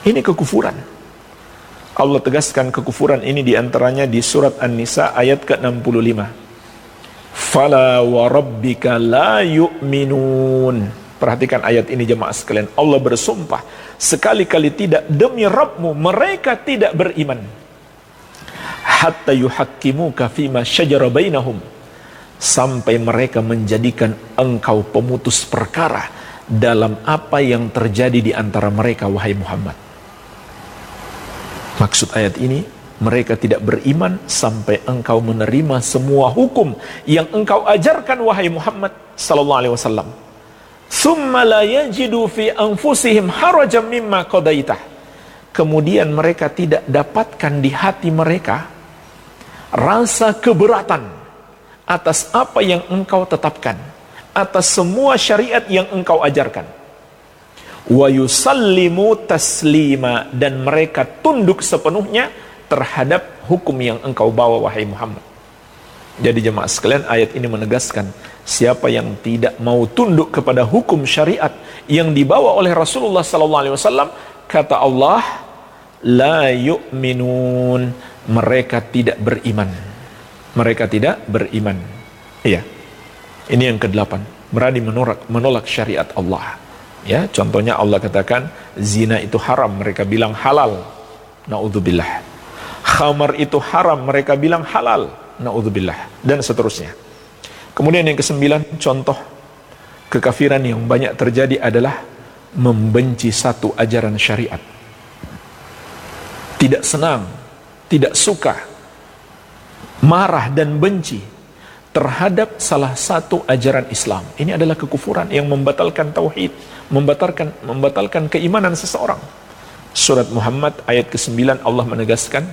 Ini kekufuran. Allah tegaskan kekufuran ini diantaranya di surat An-Nisa ayat ke-65. Fala wa rabbika la yu'minun. Perhatikan ayat ini jemaah sekalian. Allah bersumpah, sekali-kali tidak, demi Rabbmu mereka tidak beriman. Hatta yuhakkimuka fima syajara bainahum. Sampai mereka menjadikan engkau pemutus perkara dalam apa yang terjadi di antara mereka, wahai Muhammad. Maksud ayat ini, mereka tidak beriman sampai engkau menerima semua hukum yang engkau ajarkan, wahai Muhammad sallallahu alaihi wasallam. Tsumma la yajidu fi anfusihim harajan mimma qadaitah. Kemudian mereka tidak dapatkan di hati mereka rasa keberatan atas apa yang engkau tetapkan, atas semua syariat yang engkau ajarkan. Wa yusallimu taslima, dan mereka tunduk sepenuhnya terhadap hukum yang engkau bawa, wahai Muhammad. Jadi jemaah sekalian, ayat ini menegaskan siapa yang tidak mau tunduk kepada hukum syariat yang dibawa oleh Rasulullah SAW, kata Allah, la yu'minun, mereka tidak beriman. Mereka tidak beriman. Iya. Ini yang ke-8, berani menolak syariat Allah. Ya, contohnya Allah katakan zina itu haram, mereka bilang halal. Naudzubillah. Khamar itu haram, mereka bilang halal. Naudzubillah. Dan seterusnya. Kemudian yang ke-9, contoh kekafiran yang banyak terjadi adalah membenci satu ajaran syariat. Tidak senang, tidak suka, marah dan benci terhadap salah satu ajaran Islam. Ini adalah kekufuran yang membatalkan tauhid, membatalkan keimanan seseorang. Surat Muhammad ayat ke-9 Allah menegaskan,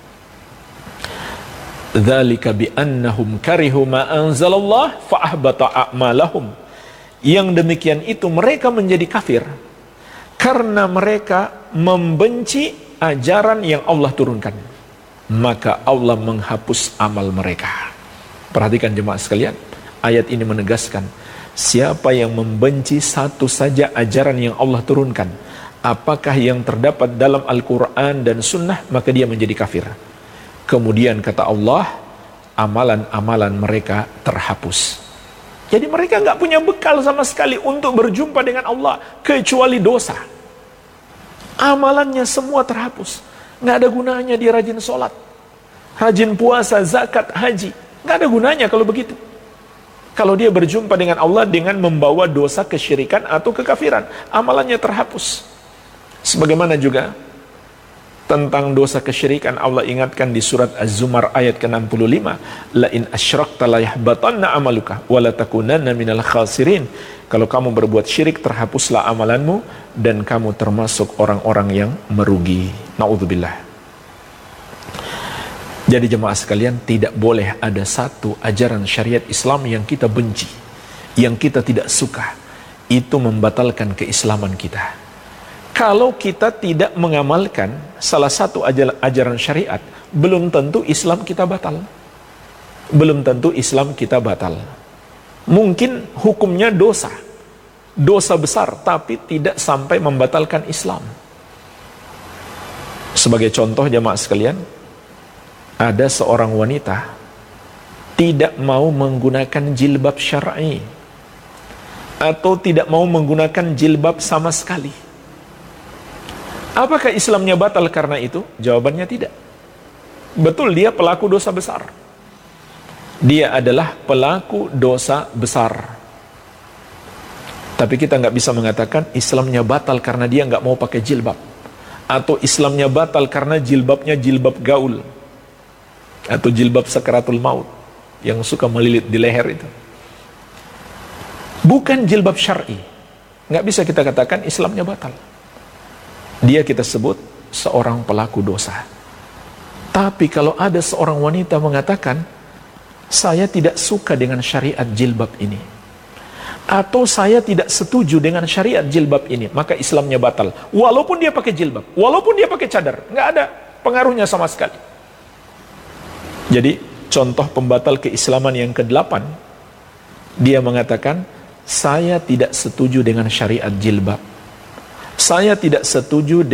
dzalika bi annahum karihu ma anzalallah fa ahbata a'malahum. Yang demikian itu mereka menjadi kafir karena mereka membenci ajaran yang Allah turunkan, maka Allah menghapus amal mereka. Perhatikan jemaah sekalian, ayat ini menegaskan siapa yang membenci satu saja ajaran yang Allah turunkan, apakah yang terdapat dalam Al-Quran dan Sunnah, maka dia menjadi kafir. Kemudian kata Allah, amalan-amalan mereka terhapus. Jadi mereka nggak punya bekal sama sekali untuk berjumpa dengan Allah kecuali dosa. Amalannya semua terhapus. Nggak ada gunanya dia rajin sholat, rajin puasa, zakat, haji. Nggak ada gunanya kalau begitu. Kalau dia berjumpa dengan Allah dengan membawa dosa kesyirikan atau kekafiran, amalannya terhapus. Sebagaimana juga tentang dosa kesyirikan Allah ingatkan di surat Az-Zumar ayat ke-65, la in asyrakta la yahbatanna amaluka wa la takunanna minal khasirin. Kalau kamu berbuat syirik, terhapuslah amalanmu dan kamu termasuk orang-orang yang merugi. Naudzubillah. Jadi jemaah sekalian, tidak boleh ada satu ajaran syariat Islam yang kita benci, yang kita tidak suka. Itu membatalkan keislaman kita. Kalau kita tidak mengamalkan salah satu ajaran syariat, belum tentu Islam kita batal. Belum tentu Islam kita batal. Mungkin hukumnya dosa, dosa besar, tapi tidak sampai membatalkan Islam. Sebagai contoh jemaah sekalian, ada seorang wanita tidak mau menggunakan jilbab syar'i atau tidak mau menggunakan jilbab sama sekali. Apakah Islamnya batal karena itu? Jawabannya tidak. Betul, dia pelaku dosa besar. Dia adalah pelaku dosa besar. Tapi kita nggak bisa mengatakan Islamnya batal karena dia nggak mau pakai jilbab, atau Islamnya batal karena jilbabnya jilbab gaul, atau jilbab sakaratul maut yang suka melilit di leher itu. Bukan jilbab syar'i. Nggak bisa kita katakan Islamnya batal. Dia kita sebut seorang pelaku dosa. Tapi kalau ada seorang wanita mengatakan, saya tidak suka dengan syariat jilbab ini, atau saya tidak setuju dengan syariat jilbab ini, maka Islamnya batal. Walaupun dia pakai jilbab, walaupun dia pakai cadar, nggak ada pengaruhnya sama sekali. Jadi contoh pembatal keislaman yang ke-8, dia mengatakan, saya tidak setuju dengan syariat jilbab, saya tidak setuju